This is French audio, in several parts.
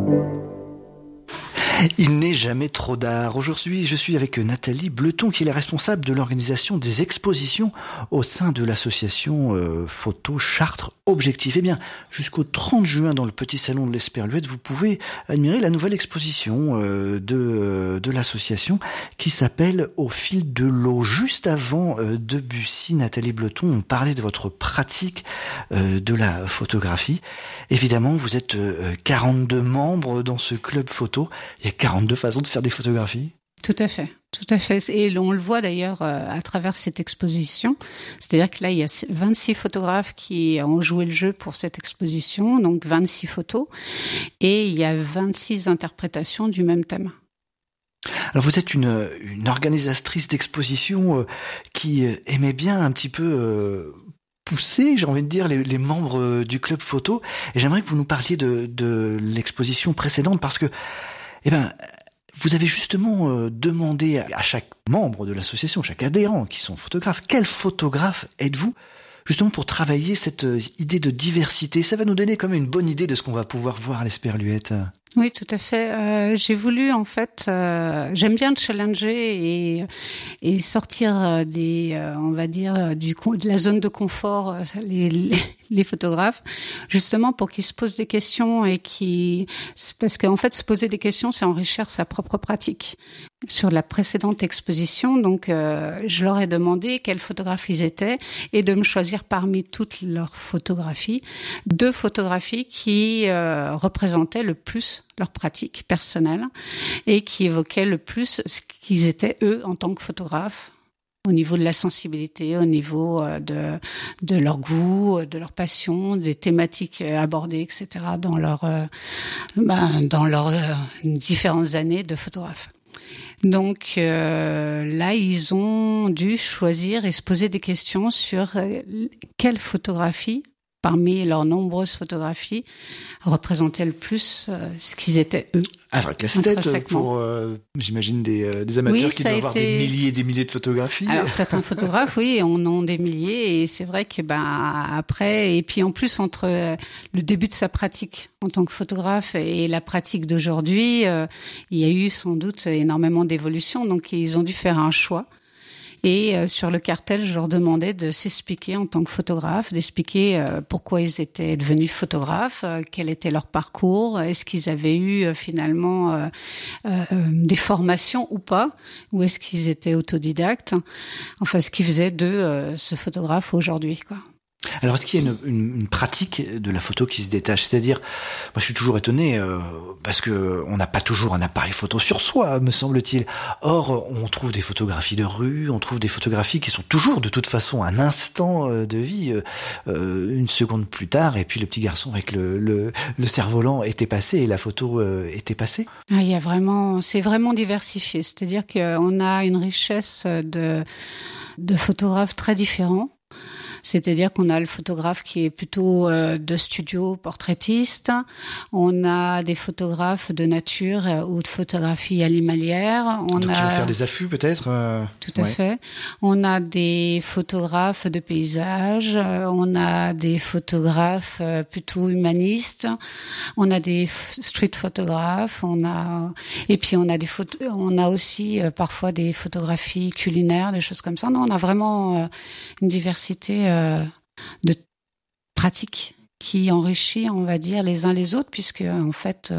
Il n'est jamais trop d'art. Aujourd'hui, je suis avec Nathalie Bleton, qui est la responsable de l'organisation des expositions au sein de l'association photo Chartres Objectif. Eh bien, jusqu'au 30 juin, dans le petit salon de l'Esperluette, vous pouvez admirer la nouvelle exposition de l'association qui s'appelle Au fil de l'eau. Juste avant Debussy, Nathalie Bleton, on parlait de votre pratique de la photographie. Évidemment, vous êtes 42 membres dans ce club photo. Il y a 42 façons de faire des photographies. Tout à fait. Et on le voit d'ailleurs à travers cette exposition. C'est-à-dire que là, il y a 26 photographes qui ont joué le jeu pour cette exposition, donc 26 photos. Et il y a 26 interprétations du même thème. Alors vous êtes une organisatrice d'exposition qui aimait bien un petit peu pousser, j'ai envie de dire, les membres du club photo. Et j'aimerais que vous nous parliez de l'exposition précédente parce que vous avez justement demandé à chaque membre de l'association, chaque adhérent qui sont photographes, quel photographe êtes-vous justement pour travailler cette idée de diversité. Ça va nous donner quand même une bonne idée de ce qu'on va pouvoir voir à l'Esperluette. Oui, tout à fait. J'ai voulu, en fait, j'aime bien challenger et sortir on va dire, de la zone de confort, les photographes, justement pour qu'ils se posent des questions parce qu'en fait, se poser des questions, c'est enrichir sa propre pratique. Sur la précédente exposition, donc, je leur ai demandé quels photographes ils étaient et de me choisir parmi toutes leurs photographies, 2 photographies qui représentaient le plus leur pratique personnelle et qui évoquaient le plus ce qu'ils étaient eux en tant que photographes au niveau de la sensibilité, au niveau de leur goût, de leur passion, des thématiques abordées, etc. dans leurs différentes années de photographe. Donc là, ils ont dû choisir et se poser des questions sur quelle photographie, parmi leurs nombreuses photographies, représentaient le plus ce qu'ils étaient eux. Un vrai casse-tête pour, j'imagine, des amateurs qui doivent avoir des milliers et des milliers de photographies. Alors, certains photographes, oui, en ont des milliers, et c'est vrai que, après, et puis en plus, entre le début de sa pratique en tant que photographe et la pratique d'aujourd'hui, il y a eu sans doute énormément d'évolution, donc ils ont dû faire un choix. Et sur le cartel, je leur demandais de s'expliquer en tant que photographe, d'expliquer pourquoi ils étaient devenus photographes, quel était leur parcours, est-ce qu'ils avaient eu finalement des formations ou pas, ou est-ce qu'ils étaient autodidactes, enfin ce qui faisait d'eux ce photographe aujourd'hui, quoi. Alors, est-ce qu'il y a une pratique de la photo qui se détache? C'est-à-dire, moi, je suis toujours étonné parce que on n'a pas toujours un appareil photo sur soi, me semble-t-il. Or, on trouve des photographies de rue, on trouve des photographies qui sont toujours, de toute façon, un instant de vie, une seconde plus tard, et puis le petit garçon avec le cerf-volant était passé et la photo était passée. Ah, c'est vraiment diversifié. C'est-à-dire qu'on a une richesse de photographes très différents. C'est-à-dire qu'on a le photographe qui est plutôt de studio, portraitiste. On a des photographes de nature ou de photographie animalière. Donc, ils vont faire des affûts peut-être Tout à fait. On a des photographes de paysages. On a des photographes plutôt humanistes. On a des street photographes. Et puis on a aussi parfois des photographies culinaires, des choses comme ça. Non, on a vraiment une diversité de pratiques qui enrichit, on va dire, les uns les autres, puisque en fait,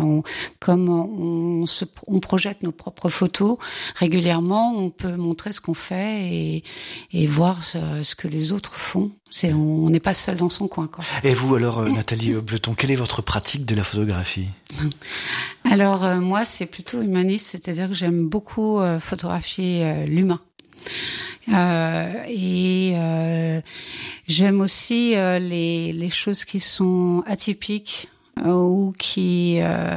on projette nos propres photos régulièrement, on peut montrer ce qu'on fait et voir ce que les autres font. On n'est pas seul dans son coin, quoi. Et vous alors, Nathalie Bleton, quelle est votre pratique de la photographie? Alors moi, c'est plutôt humaniste, c'est-à-dire que j'aime beaucoup photographier l'humain. J'aime aussi les choses qui sont atypiques ou qui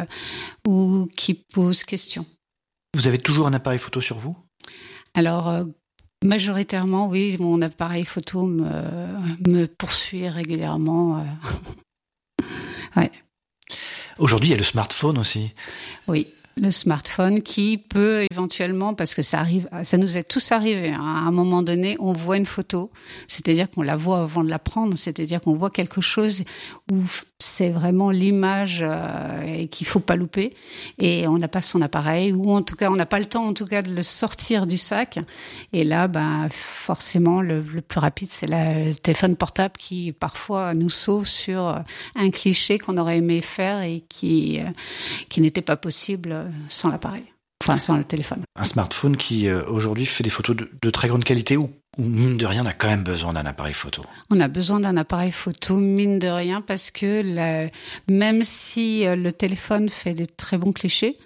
posent question. Vous avez toujours un appareil photo sur vous? Alors majoritairement, oui, mon appareil photo me poursuit régulièrement. Ouais. Aujourd'hui, il y a le smartphone aussi. Oui. Le smartphone qui peut éventuellement, parce que ça arrive, ça nous est tous arrivé, hein, à un moment donné, on voit une photo, c'est-à-dire qu'on la voit avant de la prendre, c'est-à-dire qu'on voit quelque chose où c'est vraiment l'image et qu'il faut pas louper, et on n'a pas son appareil, ou en tout cas on n'a pas le temps en tout cas de le sortir du sac, et là forcément le plus rapide c'est le téléphone portable qui parfois nous sauve sur un cliché qu'on aurait aimé faire et qui n'était pas possible sans l'appareil, enfin sans le téléphone. Un smartphone qui aujourd'hui fait des photos de très grande qualité ou mine de rien on a quand même besoin d'un appareil photo. On a besoin d'un appareil photo mine de rien parce que même si le téléphone fait des très bons clichés,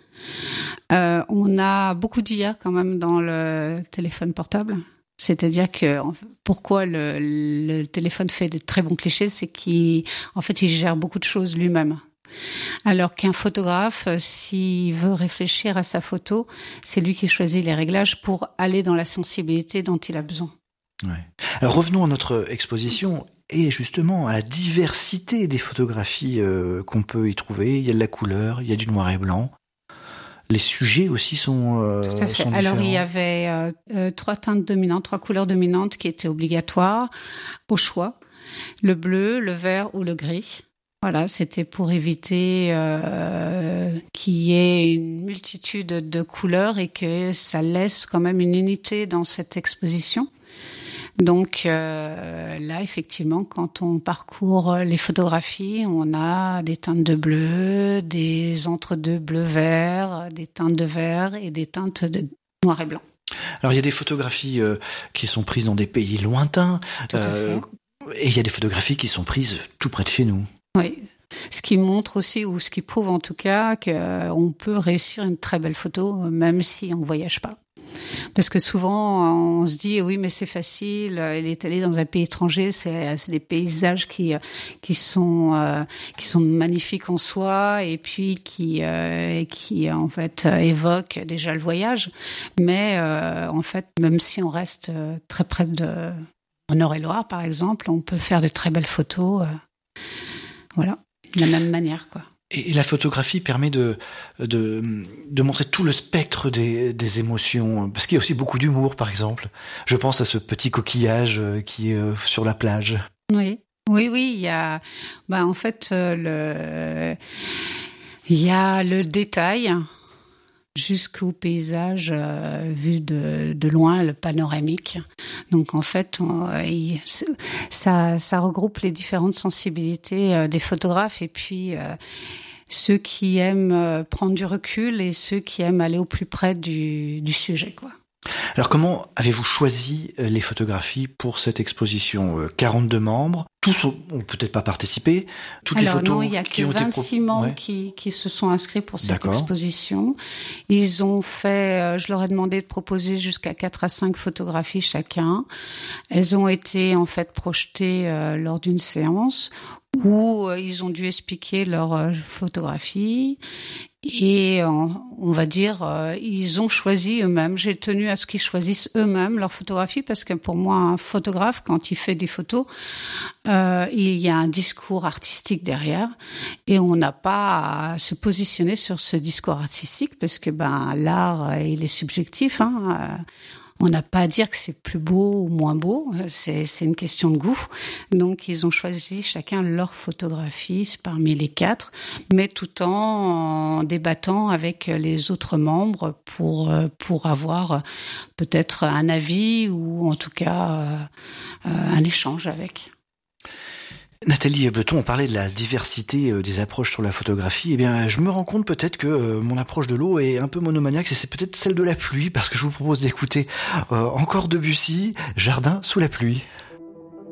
on a beaucoup d'IA quand même dans le téléphone portable. C'est-à-dire que pourquoi le téléphone fait de très bons clichés, c'est qu'il gère beaucoup de choses lui-même. Alors qu'un photographe, s'il veut réfléchir à sa photo, c'est lui qui choisit les réglages pour aller dans la sensibilité dont il a besoin. Ouais. Alors revenons à notre exposition et justement à la diversité des photographies qu'on peut y trouver. Il y a de la couleur, il y a du noir et blanc. Les sujets aussi sont Tout à fait. Sont Alors différents. il y avait 3 couleurs dominantes qui étaient obligatoires au choix. Le bleu, le vert ou le gris. Voilà, c'était pour éviter qu'il y ait une multitude de couleurs et que ça laisse quand même une unité dans cette exposition. Donc là, effectivement, quand on parcourt les photographies, on a des teintes de bleu, des entre-deux bleu-vert, des teintes de vert et des teintes de noir et blanc. Alors il y a des photographies qui sont prises dans des pays lointains et il y a des photographies qui sont prises tout près de chez nous. Oui, ce qui montre aussi, ou ce qui prouve en tout cas, qu'on peut réussir une très belle photo, même si on ne voyage pas. Parce que souvent, on se dit, oui, mais c'est facile, il est allé dans un pays étranger, c'est des paysages qui sont magnifiques en soi, et puis qui en fait, évoquent déjà le voyage. Mais en fait, même si on reste très près en Eure-et-Loir, par exemple, on peut faire de très belles photos. Voilà, de la même manière, quoi. Et la photographie permet de montrer tout le spectre des émotions, parce qu'il y a aussi beaucoup d'humour, par exemple. Je pense à ce petit coquillage qui est sur la plage. Oui, il y a, en fait, il y a le détail jusqu'au paysage vu de loin, le panoramique. Donc en fait, ça regroupe les différentes sensibilités des photographes et puis ceux qui aiment prendre du recul et ceux qui aiment aller au plus près du sujet, quoi. Alors comment avez-vous choisi les photographies pour cette exposition ? 42 membres, tous ont peut-être pas participé. Toutes les photos non, il y a que 26 membres qui se sont inscrits pour cette exposition. Ils ont fait, je leur ai demandé de proposer jusqu'à 4 à 5 photographies chacun. Elles ont été en fait projetées lors d'une séance où ils ont dû expliquer leur photographie. Et on va dire, ils ont choisi eux-mêmes. J'ai tenu à ce qu'ils choisissent eux-mêmes leur photographie parce que pour moi, un photographe, quand il fait des photos, il y a un discours artistique derrière et on n'a pas à se positionner sur ce discours artistique parce que l'art, il est subjectif, hein. On n'a pas à dire que c'est plus beau ou moins beau, c'est une question de goût. Donc ils ont choisi chacun leur photographie parmi les 4, mais tout en débattant avec les autres membres pour avoir peut-être un avis ou en tout cas un échange avec. Nathalie Bleton, on parlait de la diversité des approches sur la photographie. Eh bien, je me rends compte peut-être que mon approche de l'eau est un peu monomaniaque, et c'est peut-être celle de la pluie, parce que je vous propose d'écouter encore Debussy, Jardin sous la pluie.